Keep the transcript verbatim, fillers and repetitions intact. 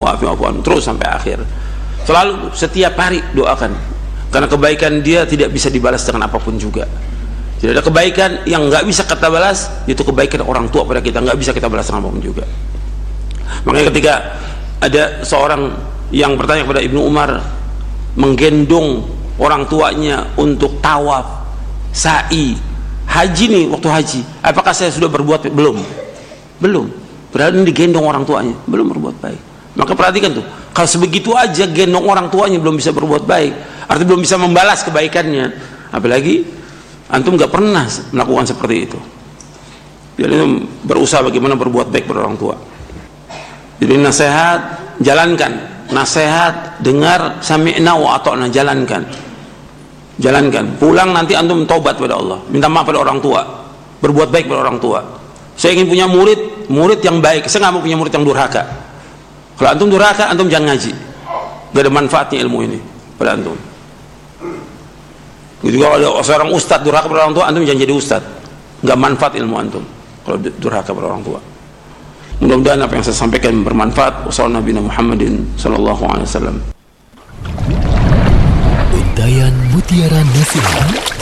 wa'afi wa'fu anhum, terus sampai akhir. Selalu setiap hari doakan, karena kebaikan dia tidak bisa dibalas dengan apapun juga. Tidak ada kebaikan yang nggak bisa kita balas, itu kebaikan orang tua pada kita, nggak bisa kita balas dengan apapun juga. Makanya ketika ada seorang yang bertanya kepada Ibnu Umar, menggendong orang tuanya untuk tawaf, sa'i, haji nih, waktu haji, apakah saya sudah berbuat? Belum, belum. Berarti digendong orang tuanya, belum berbuat baik. Maka perhatikan tuh, kalau sebegitu aja gendong orang tuanya belum bisa berbuat baik, artinya belum bisa membalas kebaikannya, apalagi antum nggak pernah melakukan seperti itu. Jadi berusaha bagaimana berbuat baik pada orang tua. Jadi nasihat jalankan, nasihat dengar, sami'na wa ata'na, jalankan, jalankan. Pulang nanti antum taubat pada Allah, minta maaf pada orang tua, berbuat baik pada orang tua. Saya ingin punya murid, murid yang baik. Saya nggak mau punya murid yang durhaka. Kalau antum durhaka, antum jangan ngaji, gak ada manfaatnya ilmu ini pada antum. Juga kalau seorang ustadz durhaka pada orang tua, antum jangan jadi ustadz, nggak manfaat ilmu antum kalau durhaka pada orang tua. Mudah-mudahan apa yang saya sampaikan bermanfaat. Wassalamualaikum warahmatullahi wabarakatuh. Untayan Mutiara Nasihat